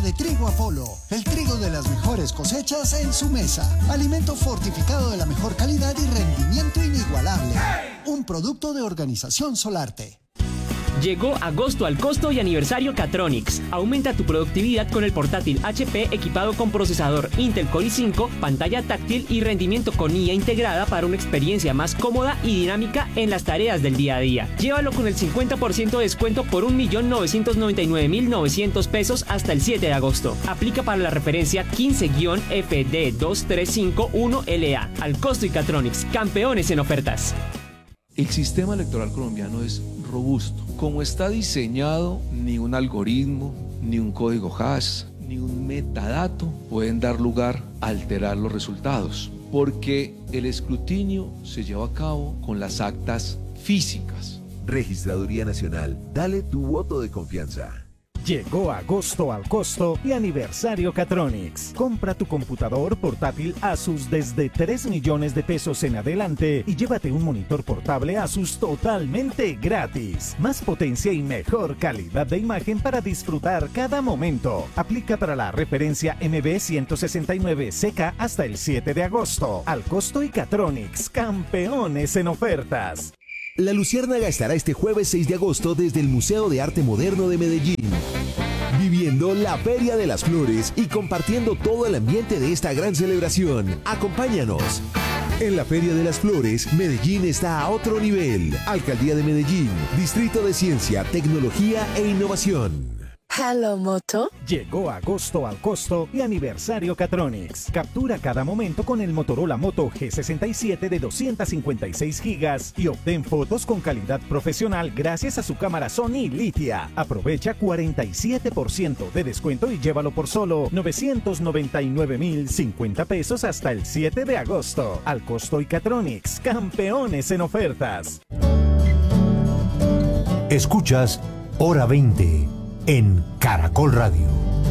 de trigo Apolo, el trigo de las mejores cosechas en su mesa. Alimento fortificado de la mejor calidad y rendimiento inigualable. Un producto de Organización Solarte. Llegó agosto al costo y aniversario Catronics. Aumenta tu productividad con el portátil HP equipado con procesador Intel Core i5, pantalla táctil y rendimiento con IA integrada para una experiencia más cómoda y dinámica en las tareas del día a día. Llévalo con el 50% de descuento por 1.999.900 pesos hasta el 7 de agosto. Aplica para la referencia 15-FD2351LA. Al costo y Catronics, campeones en ofertas. El sistema electoral colombiano es robusto. Como está diseñado, ni un algoritmo, ni un código hash, ni un metadato pueden dar lugar a alterar los resultados, porque el escrutinio se lleva a cabo con las actas físicas. Registraduría Nacional, dale tu voto de confianza. Llegó agosto al costo y aniversario Catronics. Compra tu computador portátil Asus desde 3 millones de pesos en adelante y llévate un monitor portable Asus totalmente gratis. Más potencia y mejor calidad de imagen para disfrutar cada momento. Aplica para la referencia MB169CK hasta el 7 de agosto. Al costo y Catronics, campeones en ofertas. La Luciérnaga estará este jueves 6 de agosto desde el Museo de Arte Moderno de Medellín, viviendo la Feria de las Flores y compartiendo todo el ambiente de esta gran celebración. Acompáñanos. En la Feria de las Flores, Medellín está a otro nivel. Alcaldía de Medellín, Distrito de Ciencia, Tecnología e Innovación. Hello Moto. Llegó agosto al costo y aniversario Catronics. Captura cada momento con el Motorola Moto G67 de 256 gigas y obtén fotos con calidad profesional gracias a su cámara Sony Litia. Aprovecha 47% de descuento y llévalo por solo 999.050 pesos hasta el 7 de agosto. Al costo y Catronics, campeones en ofertas. Escuchas Hora 20 en Caracol Radio.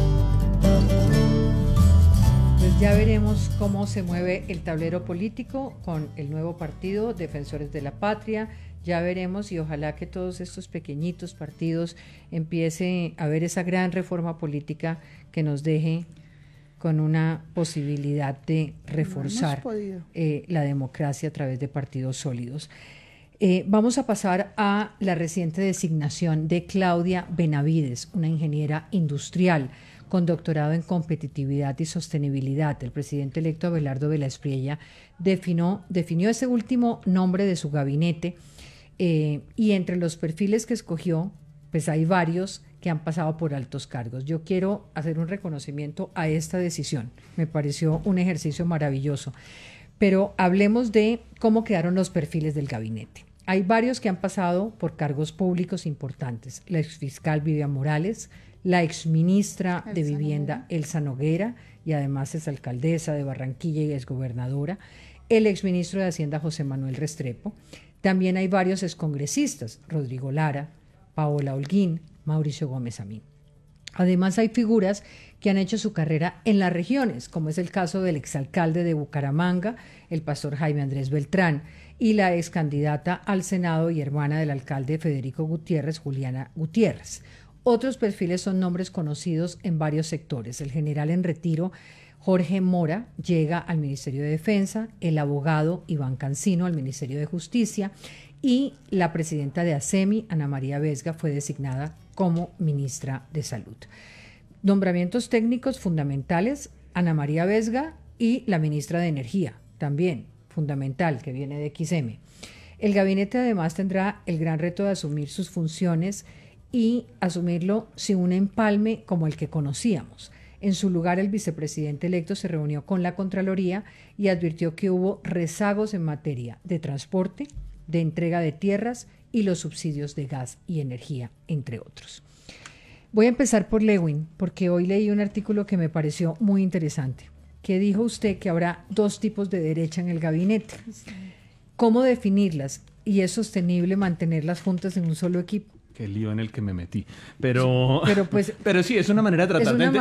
Pues ya veremos cómo se mueve el tablero político con el nuevo partido Defensores de la Patria. Ya veremos y ojalá que todos estos pequeñitos partidos empiece a ver esa gran reforma política que nos deje con una posibilidad de reforzar la democracia a través de partidos sólidos. Vamos a pasar a la reciente designación de Claudia Benavides, una ingeniera industrial con doctorado en competitividad y sostenibilidad. El presidente electo Abelardo Vela Espriella definió ese último nombre de su gabinete y entre los perfiles que escogió, pues hay varios que han pasado por altos cargos. Yo quiero hacer un reconocimiento a esta decisión. Me pareció un ejercicio maravilloso. Pero hablemos de cómo quedaron los perfiles del gabinete. Hay varios que han pasado por cargos públicos importantes. La exfiscal Vivian Morales, la exministra de Vivienda Elsa Noguera, y además es alcaldesa de Barranquilla y es gobernadora, el exministro de Hacienda José Manuel Restrepo. También hay varios excongresistas, Rodrigo Lara, Paola Holguín, Mauricio Gómez Amín. Además hay figuras que han hecho su carrera en las regiones, como es el caso del exalcalde de Bucaramanga, el pastor Jaime Andrés Beltrán, y la excandidata al Senado y hermana del alcalde Federico Gutiérrez, Juliana Gutiérrez. Otros perfiles son nombres conocidos en varios sectores. El general en retiro Jorge Mora llega al Ministerio de Defensa, el abogado Iván Cancino al Ministerio de Justicia y la presidenta de ASEMI, Ana María Vesga, fue designada como ministra de Salud. Nombramientos técnicos fundamentales, Ana María Vesga y la ministra de Energía, también fundamental, que viene de XM. El gabinete además tendrá el gran reto de asumir sus funciones y asumirlo sin un empalme como el que conocíamos. En su lugar, el vicepresidente electo se reunió con la Contraloría y advirtió que hubo rezagos en materia de transporte, de entrega de tierras y los subsidios de gas y energía, entre otros. Voy a empezar por Lewin, porque hoy leí un artículo que me pareció muy interesante, que dijo usted que habrá dos tipos de derecha en el gabinete. ¿Cómo definirlas? ¿Y es sostenible mantenerlas juntas en un solo equipo? Qué lío en el que me metí. Pero sí, es una manera de tratar de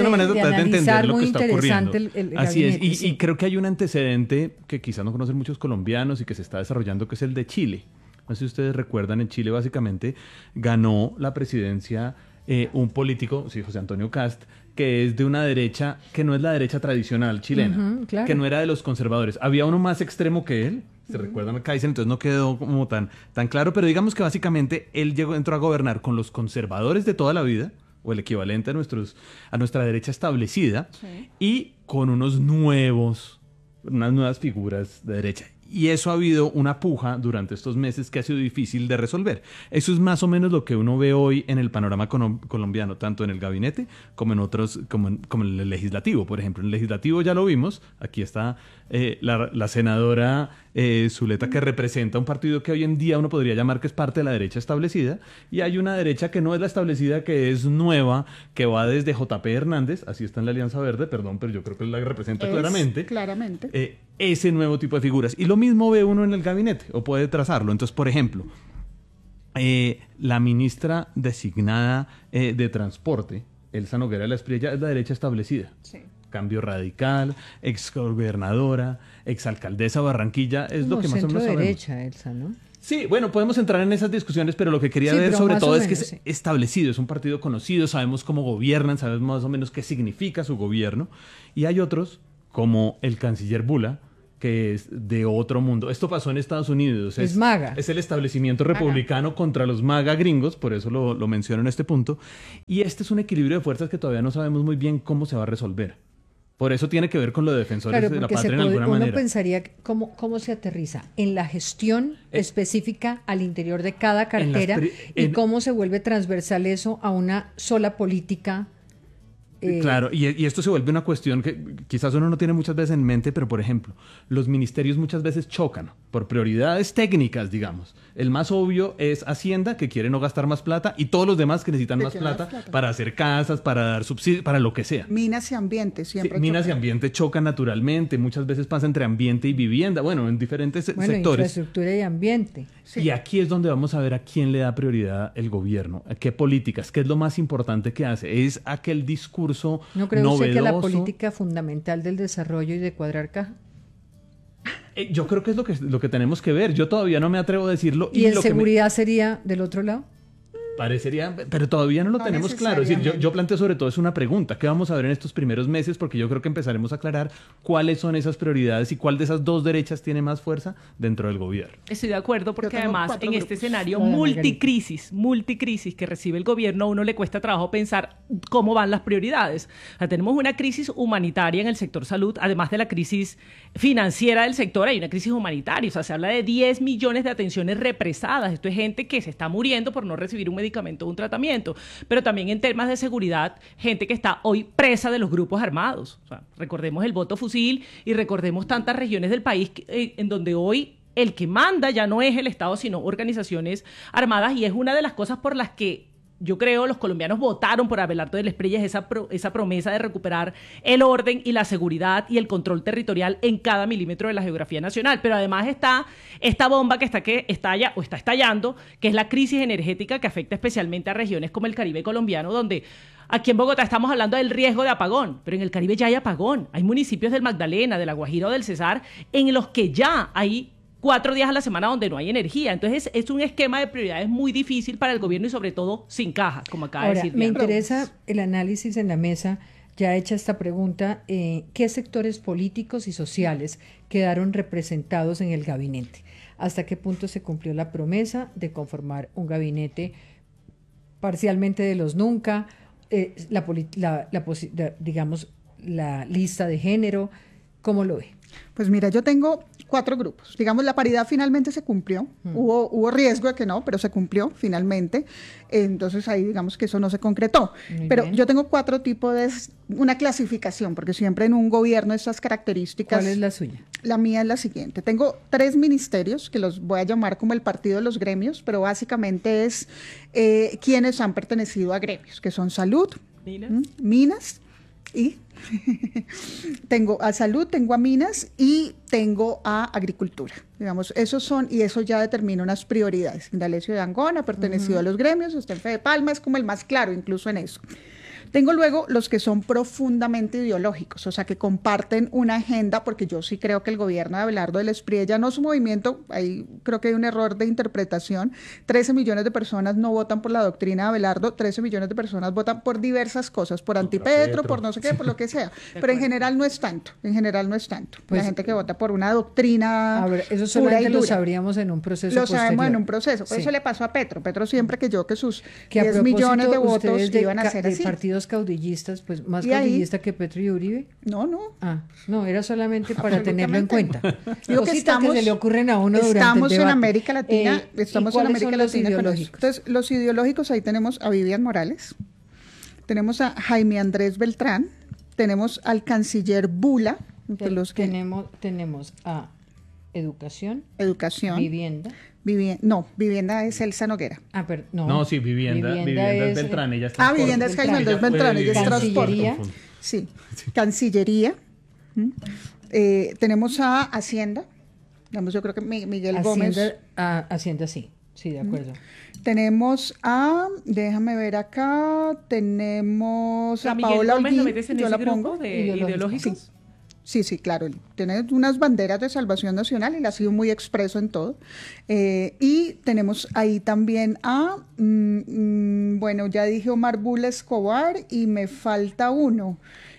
entender lo que está ocurriendo. El Así es, sí. y creo que hay un antecedente que quizás no conocen muchos colombianos y que se está desarrollando, que es el de Chile. No sé si ustedes recuerdan, en Chile básicamente ganó la presidencia un político, sí, José Antonio Kast, que es de una derecha que no es la derecha tradicional chilena, claro. que no era de los conservadores. Había uno más extremo que él, se recuerdan a Kaiser, entonces no quedó como tan claro, pero digamos que básicamente él entró a gobernar con los conservadores de toda la vida, o el equivalente a nuestra derecha establecida, y con unas nuevas figuras de derecha. Y eso ha habido una puja durante estos meses que ha sido difícil de resolver. Eso es más o menos lo que uno ve hoy en el panorama colombiano, tanto en el gabinete como en otros, como en el legislativo. Por ejemplo, en el legislativo ya lo vimos. Aquí está la senadora Zuleta, que representa un partido que hoy en día uno podría llamar que es parte de la derecha establecida. Y hay una derecha que no es la establecida, que es nueva, que va desde JP Hernández, así está en la Alianza Verde, perdón, pero yo creo que la representa claramente. Ese nuevo tipo de figuras. Y lo mismo ve uno en el gabinete, o puede trazarlo. Entonces, por ejemplo, la ministra designada de Transporte, Elsa Noguera de la Espriella, es la derecha establecida. Sí. Cambio Radical, exgobernadora, exalcaldesa Barranquilla, es lo que más o menos sabemos. Derecha, Elsa, ¿no? Sí, bueno, podemos entrar en esas discusiones, pero lo que quería ver sobre todo es que es establecido, es un partido conocido, sabemos cómo gobiernan, sabemos más o menos qué significa su gobierno, y hay otros, como el canciller Bula, que es de otro mundo. Esto pasó en Estados Unidos. Es MAGA. Es el establecimiento republicano contra los MAGA gringos, por eso lo menciono en este punto. Y este es un equilibrio de fuerzas que todavía no sabemos muy bien cómo se va a resolver. Por eso tiene que ver con los defensores de la patria en alguna manera. Uno pensaría cómo se aterriza en la gestión específica al interior de cada cartera y cómo se vuelve transversal eso a una sola política. Claro, y esto se vuelve una cuestión que quizás uno no tiene muchas veces en mente, pero por ejemplo, los ministerios muchas veces chocan por prioridades técnicas, digamos. El más obvio es Hacienda, que quiere no gastar más plata, y todos los demás que necesitan más plata para hacer casas, para dar subsidios, para lo que sea. Minas y ambiente siempre. Sí, minas y ambiente chocan naturalmente, muchas veces pasa entre ambiente y vivienda, bueno, en diferentes sectores. Infraestructura y ambiente. Sí. Y aquí es donde vamos a ver a quién le da prioridad el gobierno, a qué políticas, qué es lo más importante que hace. Es aquel discurso ¿No cree novedoso. usted que la política fundamental del desarrollo y de cuadrar caja? Yo creo que es lo que tenemos que ver. Yo todavía no me atrevo a decirlo. ¿Y en seguridad sería del otro lado? Parecería, pero todavía no lo tenemos claro. Es decir, yo planteo sobre todo es una pregunta. ¿Qué vamos a ver en estos primeros meses? Porque yo creo que empezaremos a aclarar cuáles son esas prioridades y cuál de esas dos derechas tiene más fuerza dentro del gobierno. Estoy de acuerdo porque además en este escenario multicrisis que recibe el gobierno, a uno le cuesta trabajo pensar cómo van las prioridades. O sea, tenemos una crisis humanitaria en el sector salud, además de la crisis financiera del sector, hay una crisis humanitaria. O sea, se habla de 10 millones de atenciones represadas. Esto es gente que se está muriendo por no recibir un medicamento o un tratamiento, pero también en temas de seguridad, gente que está hoy presa de los grupos armados. O sea, recordemos el voto fusil y recordemos tantas regiones del país en donde hoy el que manda ya no es el Estado, sino organizaciones armadas, y es una de las cosas por las que yo creo los colombianos votaron por Abelardo de la Espriella, esa promesa de recuperar el orden y la seguridad y el control territorial en cada milímetro de la geografía nacional. Pero además está esta bomba que está estallando, que es la crisis energética que afecta especialmente a regiones como el Caribe colombiano, donde aquí en Bogotá estamos hablando del riesgo de apagón, pero en el Caribe ya hay apagón. Hay municipios del Magdalena, de La Guajira o del Cesar en los que ya hay 4 días a la semana donde no hay energía. Entonces es un esquema de prioridades muy difícil para el gobierno y sobre todo sin caja, como acaba de decir. Me interesa el análisis en la mesa, ya hecha esta pregunta, ¿qué sectores políticos y sociales quedaron representados en el gabinete? ¿Hasta qué punto se cumplió la promesa de conformar un gabinete parcialmente de los nunca, digamos, la lista de género? ¿Cómo lo ve? Pues mira, yo tengo 4 grupos. Digamos, la paridad finalmente se cumplió. Hubo riesgo de que no, pero se cumplió finalmente. Entonces ahí digamos que eso no se concretó. Pero yo tengo 4 tipos de una clasificación, porque siempre en un gobierno estas características. ¿Cuál es la suya? La mía es la siguiente. Tengo 3 ministerios que los voy a llamar como el partido de los gremios, pero básicamente es quienes han pertenecido a gremios, que son salud, minas y tengo a salud, tengo a minas y tengo a agricultura. Digamos, esos son, y eso ya determina unas prioridades. Indalecio de Angón ha pertenecido a los gremios, está en Fede Palma, es como el más claro incluso en eso. Tengo luego los que son profundamente ideológicos, o sea, que comparten una agenda, porque yo sí creo que el gobierno de Abelardo del Espriella, no su movimiento, ahí creo que hay un error de interpretación, 13 millones de personas no votan por la doctrina de Abelardo, 13 millones de personas votan por diversas cosas, por antipetro, por no sé qué, por lo que sea, pero en general no es tanto, pues, la gente que vota por una doctrina. A ver, eso solamente lo sabríamos en un proceso Lo posterior. sabemos en un proceso, Sí. Eso le pasó a Petro siempre que sus que 10 millones de votos ustedes iban a ser de así. partidos caudillistas, pues más Y ahí- caudillista que Petro y Uribe. No. No, era solamente para tenerlo en cuenta. Digo que Cositas que se le ocurren a uno durante estamos el debate. en América Latina, ¿y cuáles son los ideológicos? Entonces, los ideológicos, ahí tenemos a Vivian Morales, tenemos a Jaime Andrés Beltrán, tenemos al canciller Bula, entre los que tenemos a educación, vivienda es Elsa Noguera. No, sí, vivienda es Beltrán, ella está. Vivienda es Jaime Andrés Beltrán, ella es transporte. Sí, Cancillería. Tenemos a Hacienda, digamos, yo creo que Miguel Gómez. Hacienda, sí, de acuerdo. Tenemos déjame ver acá, tenemos a Paola Holguín, yo la pongo. De ideológicos. Sí, claro, tiene unas banderas de salvación nacional y la ha sido muy expreso en todo. Y tenemos ahí también ya dije Omar Bula Escobar y me falta uno.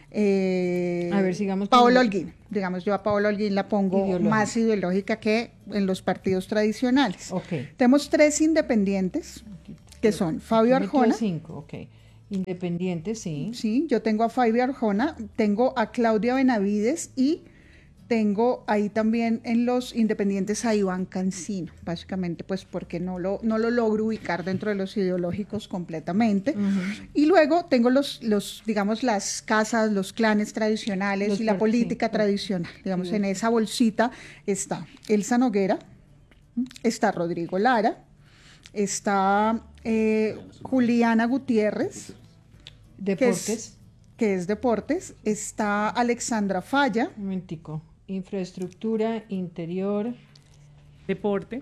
A ver, sigamos. Paola Holguín, digamos, yo a Paola Holguín la pongo más ideológica que en los partidos tradicionales. Okay. Tenemos 3 independientes, que son Fabio Arjona. 5, ok. Independientes, sí. Sí, yo tengo a Fabio Arjona, tengo a Claudia Benavides y tengo ahí también en los independientes a Iván Cancino, básicamente pues porque no lo logro ubicar dentro de los ideológicos completamente. Y luego tengo los digamos, las casas, los clanes tradicionales y la política tradicional. Digamos, en esa bolsita está Elsa Noguera, está Rodrigo Lara, está Juliana Gutiérrez, Deportes. Que es Deportes, está Alexandra Falla. Un momentico. Infraestructura, interior. Deporte.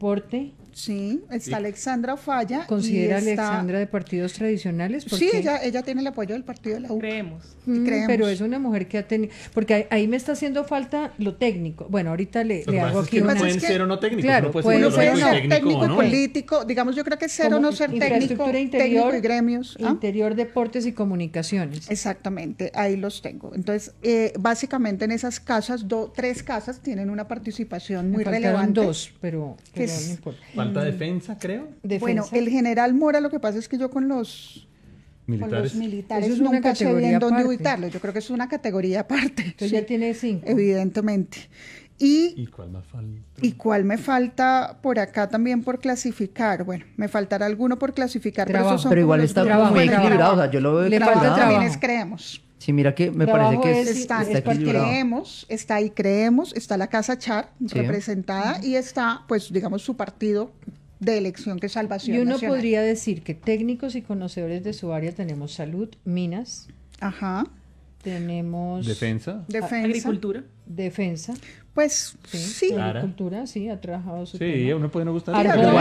Sí, está Alexandra Falla. ¿Considera Alexandra de partidos tradicionales? Sí, ella tiene el apoyo del partido de la U. Creemos. Pero es una mujer que ha tenido... Porque ahí me está haciendo falta lo técnico. Bueno, ahorita le hago aquí una... pueden ser o no técnicos. Claro, puede ser técnico y político. Digamos, yo creo que ser o no ser técnico y gremios. Interior, deportes y comunicaciones. Exactamente, ahí los tengo. Entonces, básicamente en esas casas, 3 casas tienen una participación muy relevante. 2, pero no importa. Falta defensa, creo. Bueno, el general Mora, lo que pasa es que yo con los militares es nunca sé bien dónde ubicarlo. Yo creo que es una categoría aparte. Entonces ya tiene 5. Evidentemente. ¿Y cuál me falta? ¿Y cuál me falta por acá también por clasificar? Bueno, me faltará alguno por clasificar, pero igual está muy equilibrado. O sea, yo lo veo equilibrado. También es creemos. Sí, mira que me parece que está ahí Creemos, está la Casa Char representada y está, pues, digamos, su partido de elección, que es Salvación Nacional. Y uno Nacional. podría decir que técnicos y conocedores de su área tenemos salud, minas. Tenemos... Defensa. Agricultura. Defensa. Pues sí. Agricultura, sí, ha trabajado su Sí, uno puede no gustar.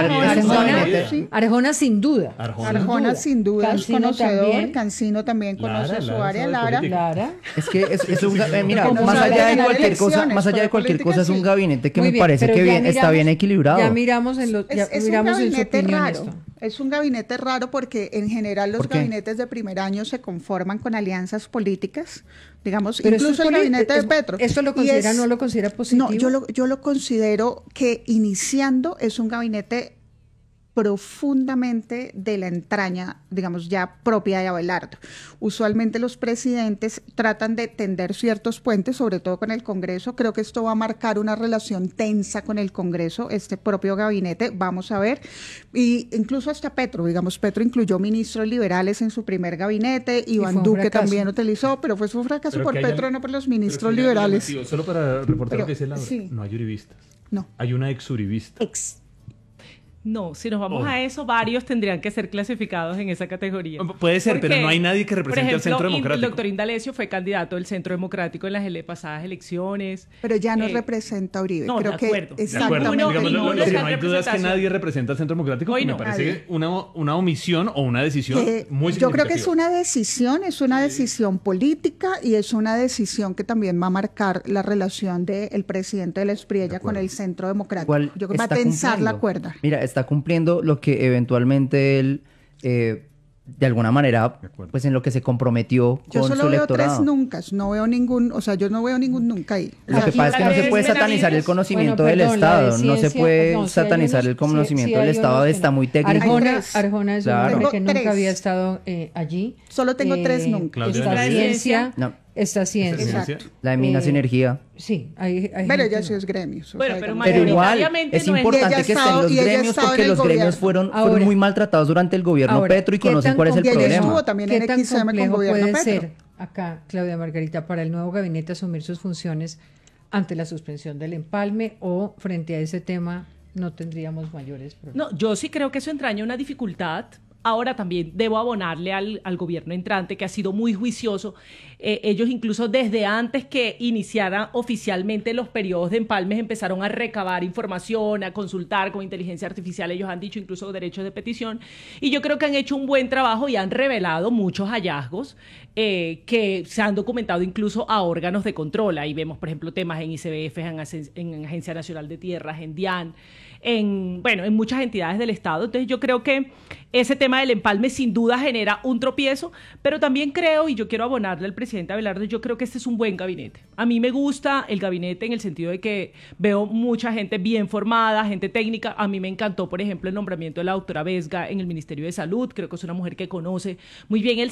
Arjona sin duda. Arjona sin duda es conocedor. Cancino también conoce su área. Lara. Es que es un mira, más allá de cualquier cosa es un gabinete que me parece que está bien equilibrado. Ya miramos en su opinión esto. Es un gabinete raro porque en general los gabinetes de primer año se conforman con alianzas políticas, digamos, pero incluso el gabinete de Petro. ¿Esto lo considera no lo considera positivo? No, yo lo considero que iniciando es un gabinete profundamente de la entraña, digamos, ya propia de Abelardo. Usualmente los presidentes tratan de tender ciertos puentes, sobre todo con el Congreso. Creo que esto va a marcar una relación tensa con el Congreso, este propio gabinete, vamos a ver. Y incluso hasta Petro, digamos, Petro incluyó ministros liberales en su primer gabinete, Iván Duque también utilizó, pero fue su fracaso por Petro, no por los ministros liberales. Solo para reportar lo que dice Laura, no hay uribistas. No. Hay una ex-uribista. No, si nos vamos a eso, varios tendrían que ser clasificados en esa categoría. Puede ser, pero no hay nadie que represente al Centro Democrático. El doctor Indalecio fue candidato del Centro Democrático en las pasadas elecciones. Pero ya no representa a Uribe. No, creo de que acuerdo. Exactamente. Lo que no hay duda es que nadie representa al Centro Democrático. Me parece una omisión o una decisión muy significativa. Yo creo que es una decisión política y es una decisión que también va a marcar la relación del presidente de la Espriella con el Centro Democrático. Yo creo que va a tensar la cuerda. Mira, está cumpliendo lo que eventualmente él, de alguna manera, pues en lo que se comprometió con su electorado. Yo solo veo 3 nunca, no veo ningún, yo no veo ningún nunca ahí. Lo que pasa es que no se puede satanizar el conocimiento del Estado, no se puede satanizar el conocimiento del Estado, está muy técnico. Arjona es un hombre que nunca había estado allí. Solo tengo 3 nunca. Esta ciencia. Exacto. La de Minas y Energía. Sí, pero ella sí es gremios. Pero igual es importante que estén los gremios porque los gremios fueron muy maltratados durante el gobierno Petro y conocen cuál es el problema. ¿Qué tan complejo puede ser acá, Claudia Margarita, para el nuevo gabinete asumir sus funciones ante la suspensión del empalme o frente a ese tema no tendríamos mayores problemas? No, yo sí creo que eso entraña una dificultad. Ahora también debo abonarle al gobierno entrante, que ha sido muy juicioso. Ellos incluso desde antes que iniciaran oficialmente los periodos de empalmes empezaron a recabar información, a consultar con inteligencia artificial. Ellos han dicho incluso derechos de petición. Y yo creo que han hecho un buen trabajo y han revelado muchos hallazgos que se han documentado incluso a órganos de control. Ahí vemos, por ejemplo, temas en ICBF, en Agencia Nacional de Tierras, en DIAN, en muchas entidades del Estado. Entonces yo creo que ese tema del empalme sin duda genera un tropiezo, pero también creo, y yo quiero abonarle al presidente Abelardo, yo creo que este es un buen gabinete. A mí me gusta el gabinete en el sentido de que veo mucha gente bien formada, gente técnica. A mí me encantó, por ejemplo, el nombramiento de la doctora Vesga en el Ministerio de Salud. Creo que es una mujer que conoce muy bien el